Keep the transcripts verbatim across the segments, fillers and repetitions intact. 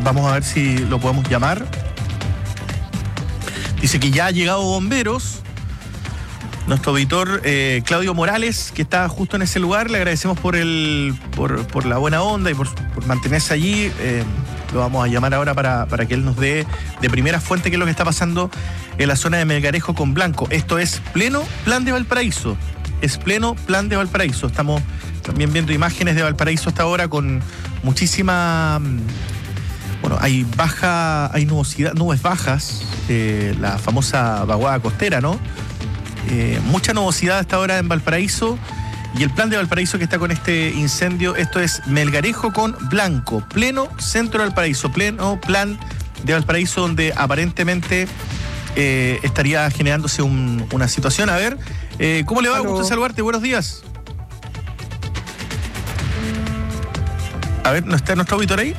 vamos a ver si lo podemos llamar. Dice que ya ha llegado bomberos. Nuestro auditor eh, Claudio Morales, que está justo en ese lugar, le agradecemos por el por, por la buena onda y por, por mantenerse allí. Eh, lo vamos a llamar ahora para, para que él nos dé de primera fuente qué es lo que está pasando en la zona de Melgarejo con Blanco. Esto es pleno plan de Valparaíso. Es pleno plan de Valparaíso. Estamos también viendo imágenes de Valparaíso hasta ahora con muchísima... Bueno, hay baja, hay nubosidad, nubes bajas, eh, la famosa vaguada costera, ¿no? Eh, mucha nubosidad hasta ahora en Valparaíso y el plan de Valparaíso que está con este incendio, esto es Melgarejo con Blanco, pleno centro de Valparaíso, pleno plan de Valparaíso donde aparentemente eh, estaría generándose un, una situación. A ver, eh, ¿cómo le va? Aló. Gusto saludarte, buenos días. A ver, ¿no está nuestro auditor ahí?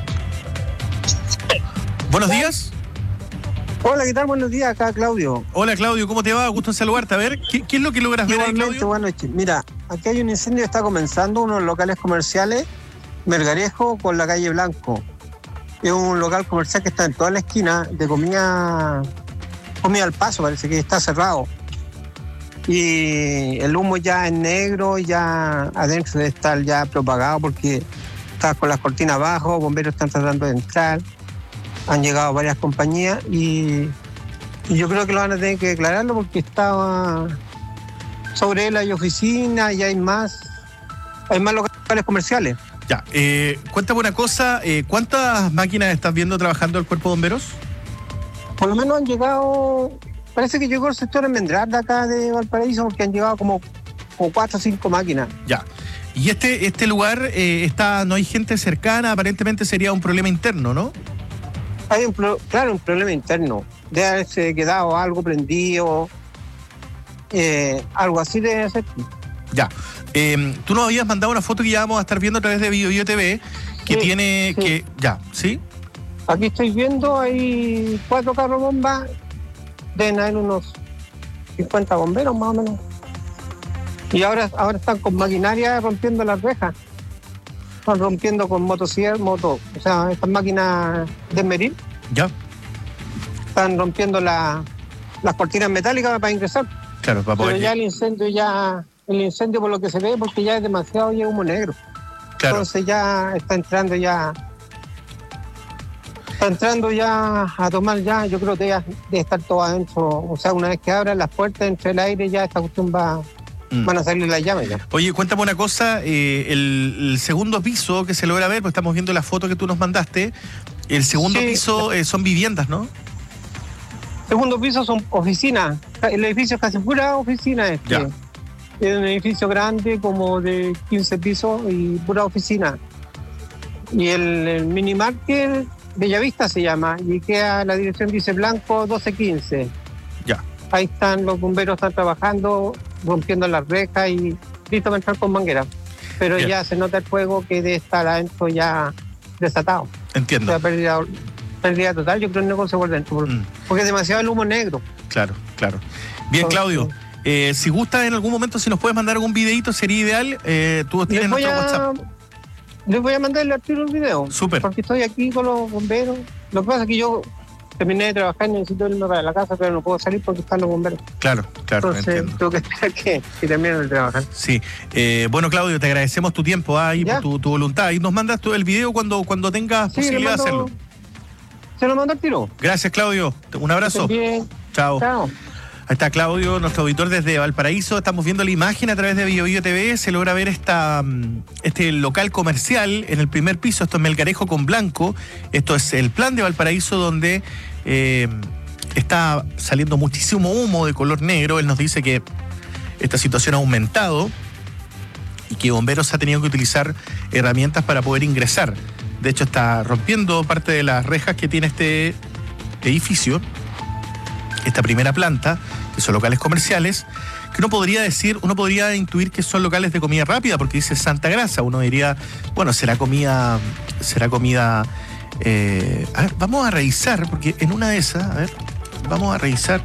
Buenos días. Hola, ¿qué tal? Buenos días, acá Claudio. Hola Claudio, ¿cómo te va? Gusto en saludarte. A ver, ¿qué, qué es lo que logras ver ahí, Igualmente, Claudio? buenas noches. Mira, aquí hay un incendio que está comenzando, unos locales comerciales, Melgarejo con la calle Blanco. Es un local comercial que está en toda la esquina de comida, comida al paso, parece que está cerrado. Y el humo ya es negro, ya adentro debe estar ya propagado porque está con las cortinas abajo, bomberos están tratando de entrar. Han llegado varias compañías y, y yo creo que lo van a tener que declararlo porque estaba sobre él hay oficinas y hay más, hay más locales comerciales. Ya, eh, cuéntame una cosa, eh, ¿cuántas máquinas estás viendo trabajando el Cuerpo de Bomberos? Por lo menos han llegado, parece que llegó el sector Almendral de acá de Valparaíso porque han llegado como, como cuatro o cinco máquinas. Ya, y este, este lugar eh, está, no hay gente cercana, aparentemente sería un problema interno, ¿no? Hay un, pro, claro, un problema interno. Debe haberse quedado algo prendido, eh, algo así debe ser. Ya, eh, tú nos habías mandado una foto que ya vamos a estar viendo a través de Bio Bio T V, que Sí, tiene, sí. que, ya, ¿sí? Aquí estoy viendo, hay cuatro carros bombas, deben haber unos cincuenta bomberos más o menos. Y ahora, ahora están con maquinaria rompiendo las rejas. Están rompiendo con motosierra, moto, o sea, estas máquinas de medir, Ya, están rompiendo la, las cortinas metálicas para ingresar. claro, para Pero poder... ya el incendio, ya, el incendio por lo que se ve, porque ya es demasiado ya humo negro. Claro, Entonces ya está entrando ya, está entrando ya a tomar ya, yo creo que ya debe estar todo adentro. O sea, una vez que abran las puertas entre el aire, ya esta cuestión va, mm. van a salir las llamas ya. Oye, cuéntame una cosa, eh, el, el segundo piso que se logra ver, pues estamos viendo la foto que tú nos mandaste, el segundo Sí. piso eh, son viviendas, ¿no? Segundo piso son oficinas. El edificio es casi pura oficina. Este. Ya. Es un edificio grande, como de quince pisos y pura oficina. Y el, el minimarket Bellavista se llama, y queda, la dirección dice Blanco doce quince. Ya. Ahí están los bomberos, están trabajando, rompiendo las rejas y listo para entrar con manguera. Pero Bien. ya se nota el fuego que debe estar adentro ya desatado. O Entiendo. sea, pérdida, pérdida total, yo creo que el negocio por dentro. Mm. Porque es demasiado el humo negro. Claro, claro. Bien, Entonces, Claudio, eh, si gusta en algún momento, si nos puedes mandar algún videito, sería ideal. Eh, tú tienes Les voy, nuestro a, WhatsApp. les voy a mandarle al tiro el video. Súper. Porque estoy aquí con los bomberos. Lo que pasa es que yo terminé de trabajar y necesito irme para la casa, pero no puedo salir porque están los bomberos. Claro, claro, Entonces entiendo. tengo que esperar que, que terminen de trabajar. Sí. Eh, bueno, Claudio, te agradecemos tu tiempo ah, y Ya. por tu, tu voluntad. Y nos mandas tú el video cuando, cuando tengas Sí, le posibilidad de mando- hacerlo. Se lo mando al tiro. Gracias, Claudio. Un abrazo. Bien. Chao. Chao. Ahí está Claudio, nuestro auditor desde Valparaíso. Estamos viendo la imagen a través de Bio Bio T V. Se logra ver esta, mm, este local comercial en el primer piso. Esto es Melgarejo con Blanco. Esto es el plan de Valparaíso donde eh, está saliendo muchísimo humo de color negro. Él nos dice que esta situación ha aumentado y que bomberos ha tenido que utilizar herramientas para poder ingresar. De hecho, está rompiendo parte de las rejas que tiene este edificio, esta primera planta, que son locales comerciales, que uno podría decir, uno podría intuir que son locales de comida rápida, porque dice Santa Grasa. Uno diría, bueno, será comida, será comida. Eh, a ver, vamos a revisar, porque en una de esas, a ver, vamos a revisar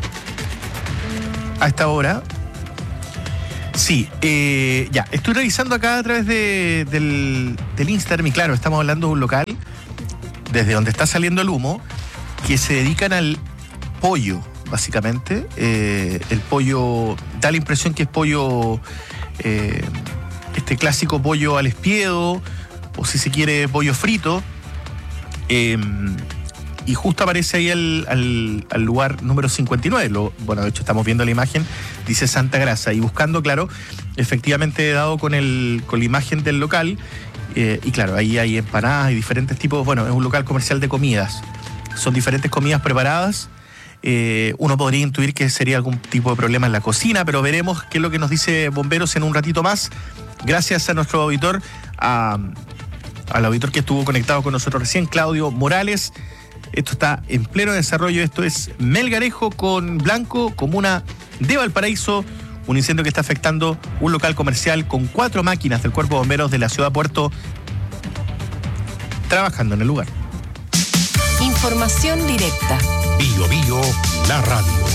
a esta hora. Sí, eh, ya, estoy revisando acá a través de, del, del Instagram y claro, estamos hablando de un local desde donde está saliendo el humo, que se dedican al pollo, básicamente. Eh, el pollo, da la impresión que es pollo, eh, este clásico pollo al espiedo, o si se quiere, pollo frito. Eh, y justo aparece ahí al, al, al lugar número cincuenta y nueve. Lo, bueno, de hecho estamos viendo la imagen, dice Santa Grasa. Y buscando, claro, efectivamente he dado con, el, con la imagen del local. Eh, y claro, ahí hay empanadas y diferentes tipos. Bueno, es un local comercial de comidas. Son diferentes comidas preparadas. Eh, uno podría intuir que sería algún tipo de problema en la cocina, pero veremos qué es lo que nos dice Bomberos en un ratito más. Gracias a nuestro auditor, a, al auditor que estuvo conectado con nosotros recién, Claudio Morales. Esto está en pleno desarrollo. Esto es Melgarejo con Blanco, comuna de Valparaíso. Un incendio que está afectando un local comercial con cuatro máquinas del Cuerpo de Bomberos de la ciudad de Puerto trabajando en el lugar. Información directa. Bio Bio, la radio.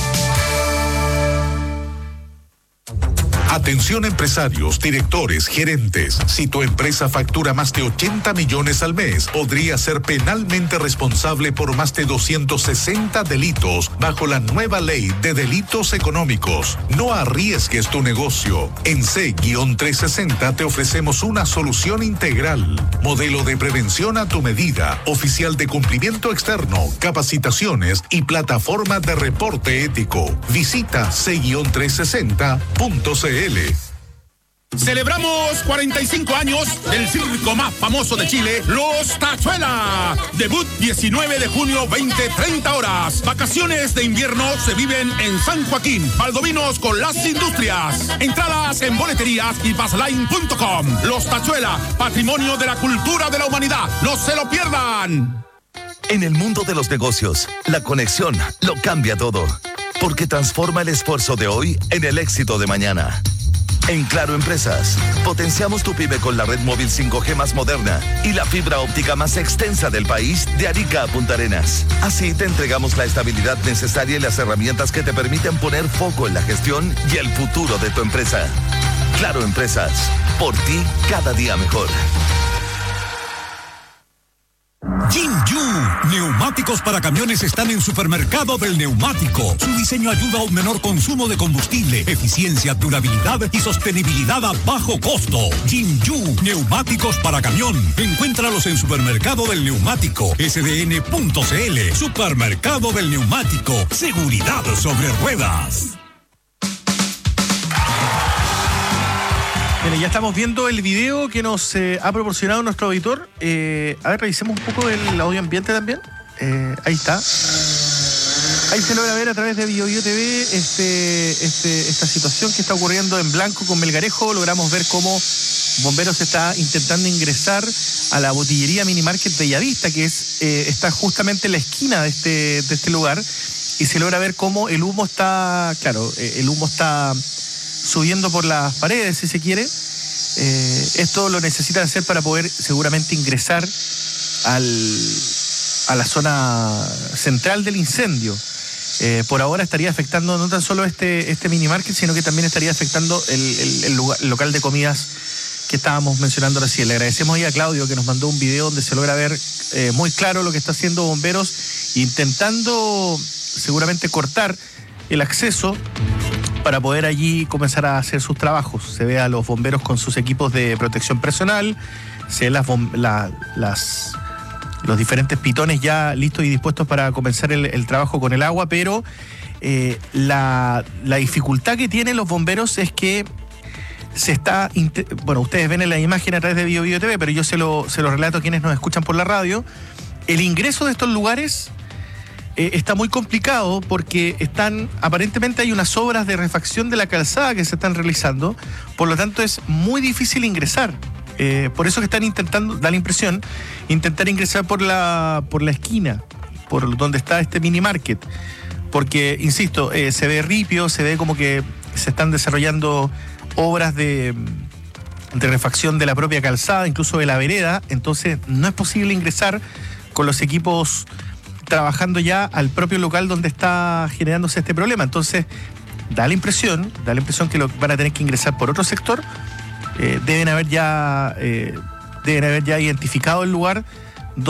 Atención empresarios, directores, gerentes. Si tu empresa factura más de ochenta millones al mes, podría ser penalmente responsable por más de doscientos sesenta delitos bajo la nueva ley de delitos económicos. No arriesgues tu negocio. En C trescientos sesenta te ofrecemos una solución integral. Modelo de prevención a tu medida, oficial de cumplimiento externo, capacitaciones y plataforma de reporte ético. Visita C trescientos sesenta punto c l. Celebramos cuarenta y cinco años del circo más famoso de Chile, Los Tachuela. Debut diecinueve de junio, veinte treinta horas. Vacaciones de invierno se viven en San Joaquín, Valdovinos con las Industrias. Entradas en boleterías y passline punto com. Los Tachuela, patrimonio de la cultura de la humanidad. ¡No se lo pierdan! En el mundo de los negocios, la conexión lo cambia todo, porque transforma el esfuerzo de hoy en el éxito de mañana. En Claro Empresas, potenciamos tu pyme con la red móvil cinco G más moderna y la fibra óptica más extensa del país, de Arica a Punta Arenas. Así te entregamos la estabilidad necesaria y las herramientas que te permiten poner foco en la gestión y el futuro de tu empresa. Claro Empresas, por ti cada día mejor. Jinju, neumáticos para camiones están en Supermercado del Neumático. Su diseño ayuda a un menor consumo de combustible, eficiencia, durabilidad y sostenibilidad a bajo costo. Jinju, neumáticos para camión. Encuéntralos en Supermercado del Neumático, S D N punto c l. Supermercado del Neumático, seguridad sobre ruedas. Bien, ya estamos viendo el video que nos eh, ha proporcionado nuestro auditor. Eh, a ver, revisemos un poco el audio ambiente también. Eh, ahí está. Ahí se logra ver a través de Bio Bio T V este, este, esta situación que está ocurriendo en Blanco con Melgarejo. Logramos ver cómo Bomberos está intentando ingresar a la botillería Minimarket Bellavista, que es, eh, está justamente en la esquina de este, de este lugar. Y se logra ver cómo el humo está, claro, eh, el humo está subiendo por las paredes, si se quiere. Eh, esto lo necesitan hacer para poder seguramente ingresar al, a la zona central del incendio. Eh, por ahora estaría afectando no tan solo este, este mini market, sino que también estaría afectando el, el, el, lugar, el local de comidas que estábamos mencionando recién. Le agradecemos ahí a Claudio que nos mandó un video donde se logra ver eh, muy claro lo que está haciendo Bomberos, intentando seguramente cortar el acceso para poder allí comenzar a hacer sus trabajos. Se ve a los bomberos con sus equipos de protección personal, se ven las, la, las, los diferentes pitones ya listos y dispuestos para comenzar el, el trabajo con el agua, pero eh, la, la dificultad que tienen los bomberos es que se está, bueno, ustedes ven en la imagen a través de Bio Bio T V, pero yo se lo, se lo relato a quienes nos escuchan por la radio. El ingreso de estos lugares Eh, está muy complicado porque están, aparentemente hay unas obras de refacción de la calzada que se están realizando, por lo tanto es muy difícil ingresar. Eh, por eso que están intentando, da la impresión, intentar ingresar por la, por la esquina, por donde está este mini market. Porque, insisto, eh, se ve ripio, se ve como que se están desarrollando obras de, de refacción de la propia calzada, incluso de la vereda, entonces no es posible ingresar con los equipos trabajando ya al propio local donde está generándose este problema. Entonces, da la impresión, da la impresión que lo van a tener que ingresar por otro sector. Eh, deben haber ya, eh, deben haber ya identificado el lugar